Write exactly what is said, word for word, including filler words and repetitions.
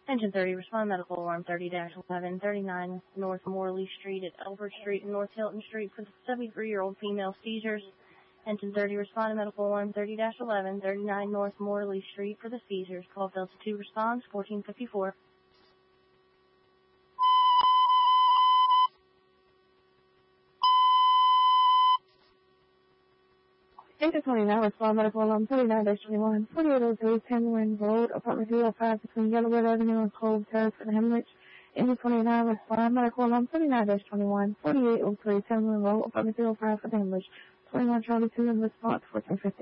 Engine thirty, respond medical alarm thirty dash eleven thirty-nine North Morley Street at Elbert Street and North Hilton Street for the seventy-three-year-old female seizures. Engine thirty, respond to medical alarm thirty dash eleven thirty-nine North Morley Street for the seizures. Call Delta two responds, fourteen fifty-four. Engine twenty-nine, respond medical alarm thirty-nine dash twenty-one forty-eight oh three Penguin Road, apartment two oh five between Yellowwood Avenue and Cove Terrace and Hemlich. Engine twenty-nine, respond medical alarm thirty-nine dash twenty-one forty-eight oh three Penguin Road, apartment two oh five for Hemlich. twenty-one Charlie two in response, fourteen fifty.